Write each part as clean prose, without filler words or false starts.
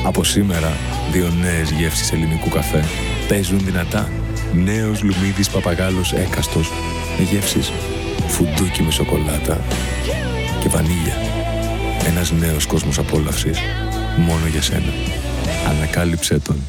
Από σήμερα, 2 νέες γεύσεις ελληνικού καφέ παίζουν δυνατά. Νέος Λουμίδης Παπαγάλος έκαστος με γεύσεις φουντούκι με σοκολάτα και βανίλια. Ένας νέος κόσμος απόλαυσης μόνο για σένα. Ανακάλυψέ τον.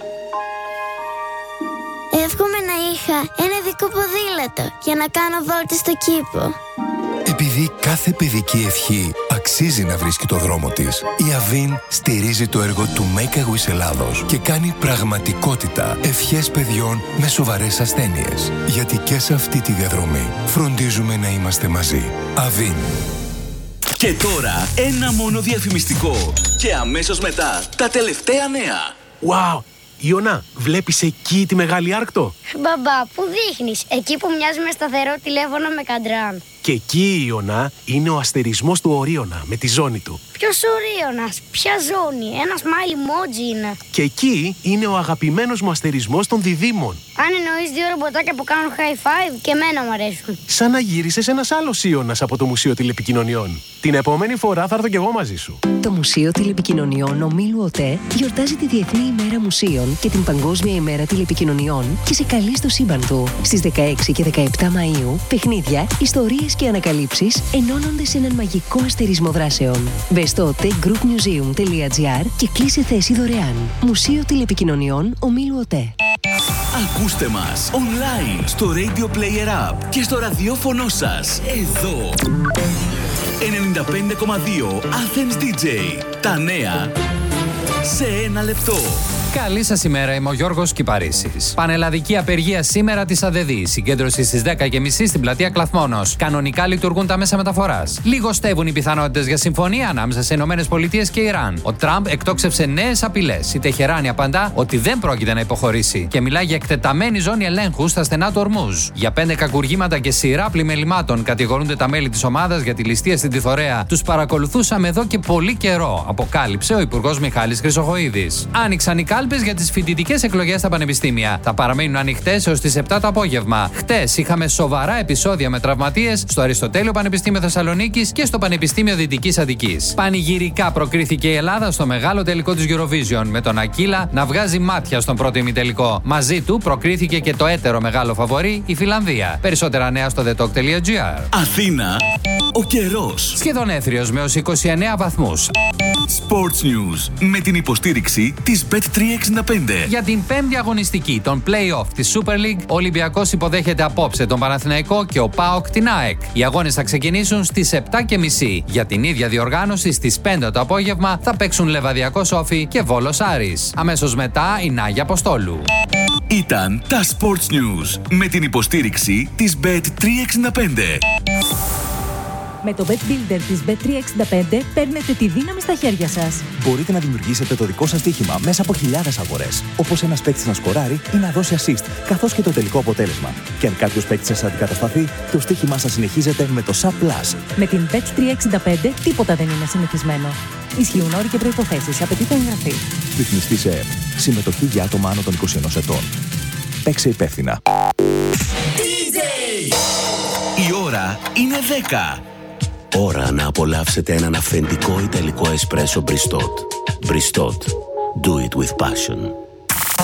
Εύχομαι να είχα ένα δικό ποδήλατο για να κάνω βόλτες στο κήπο. Επειδή κάθε παιδική ευχή αξίζει να βρίσκει το δρόμο της, η Avin στηρίζει το έργο του Make a Wish Ελλάδος και κάνει πραγματικότητα ευχές παιδιών με σοβαρές ασθένειες. Γιατί και σε αυτή τη διαδρομή φροντίζουμε να είμαστε μαζί. Avin. Και τώρα ένα μόνο διαφημιστικό και αμέσως μετά τα τελευταία νέα. Wow! Ιωνά, βλέπεις εκεί τη Μεγάλη Άρκτο? Μπαμπά, πού δείχνεις? Εκεί που μοιάζει με σταθερό τηλέφωνο με καντράν. Και εκεί, Ιωνά, είναι ο αστερισμός του Ορίωνα με τη ζώνη του. Ποιος Ορίωνας? Ποια ζώνη? Ένα smile emoji είναι. Και εκεί είναι ο αγαπημένος μου αστερισμός των διδήμων. Αν εννοείς 2 ρομποτάκια που κάνουν high five, και εμένα μου αρέσουν. Σαν να γύρισες ένας άλλος Ιώνας από το Μουσείο Τηλεπικοινωνιών. Την επόμενη φορά θα έρθω κι εγώ μαζί σου. Το Μουσείο Τηλεπικοινωνιών Ομίλου ΟΤΕ γιορτάζει τη Διεθνή ημέρα Μουσείων και την Παγκόσμια ημέρα Τηλεπικοινωνιών και σε καλεί στο σύμπαν του. Στις 16 και 17 Μαΐου, παιχνίδια, ιστορίες και ανακαλύψεις ενώνονται σε έναν μαγικό αστερισμό δράσεων. Μπες στο otegroupmuseum.gr και κλείσε θέση δωρεάν. Μουσείο Τηλεπικοινωνιών Ομίλου ΟΤΕ. Ακούστε μας online στο Radio Player App και στο ραδιόφωνο σας εδώ. 95,2 Athens DJ. Τα νέα σε 1 λεπτό. Καλή σας ημέρα, είμαι ο Γιώργος Κυπαρίσης. Πανελλαδική απεργία σήμερα της ΑΔΕΔΗ. Συγκέντρωση στις 10:30 στην πλατεία Κλαθμόνος. Κανονικά λειτουργούν τα μέσα μεταφοράς. Λιγοστεύουν οι πιθανότητες για συμφωνία ανάμεσα σε ΗΠΑ και Ιράν. Ο Τραμπ εκτόξευσε νέες απειλές. Η Τεχεράνη απαντά ότι δεν πρόκειται να υποχωρήσει και μιλάει για εκτεταμένη ζώνη ελέγχου στα στενά του Ορμούζ. Για 5 κακουργήματα και σειρά πλημελημάτων κατηγορούνται τα μέλη της ομάδας για τη ληστεία στην Τιθωρέα. Τους παρακολουθούσαμε εδώ και πολύ καιρό, αποκάλυψε ο Υπουργός Μιχάλης Χρυσοχοΐδης. Άνοιξαν οι κάλπες για τις φοιτητικές εκλογές στα πανεπιστήμια. Θα παραμείνουν ανοιχτές έως τις 7 το απόγευμα. Χτες είχαμε σοβαρά επεισόδια με τραυματίες στο Αριστοτέλειο Πανεπιστήμιο Θεσσαλονίκης και στο Πανεπιστήμιο Δυτικής Αττικής. Πανηγυρικά προκρίθηκε η Ελλάδα στο μεγάλο τελικό της Eurovision, με τον Ακύλα να βγάζει μάτια στον πρώτο ημιτελικό. Μαζί του προκρίθηκε και το έτερο μεγάλο φαβορί, η Φιλανδία. Περισσότερα νέα στο thetalk.gr. Αθήνα, ο καιρός. Σχεδόν έθριος με ως 29 βαθμούς. Sports News με την υποστήριξη της Bet365. Για την 5η αγωνιστική των play-off της Super League, ο Ολυμπιακός υποδέχεται απόψε τον Παναθηναϊκό και ο ΠΑΟΚ την ΑΕΚ. Οι αγώνες θα ξεκινήσουν στις 7:30. Για την ίδια διοργάνωση στις 5 το απόγευμα θα παίξουν Λεβαδιακός Όφη και Βόλος Άρης. Αμέσως μετά η Νάγια Αποστόλου. Ήταν τα Sports News με την υποστήριξη της Bet365. Με το Bet Builder της Bet365 παίρνετε τη δύναμη στα χέρια σας. Μπορείτε να δημιουργήσετε το δικό σας στοίχημα μέσα από χιλιάδες αγορές. Όπως ένας παίκτης να σκοράρει ή να δώσει assist, καθώς και το τελικό αποτέλεσμα. Και αν κάποιος παίκτης σας αντικατασταθεί, το στοίχημά σας συνεχίζεται με το SAP+. Με την Bet365 τίποτα δεν είναι συνηθισμένο. Ισχύουν όροι και προϋποθέσεις. Απαιτείται εγγραφή. Ρυθμιστή σε ΕΕΠ. Συμμετοχή για άτομα άνω των 21 ετών. Παίξε υπεύθυνα. Η ώρα είναι 10. Ώρα να απολαύσετε έναν αυθεντικό ιταλικό εσπρέσο Bristot. Bristot. Do it with passion.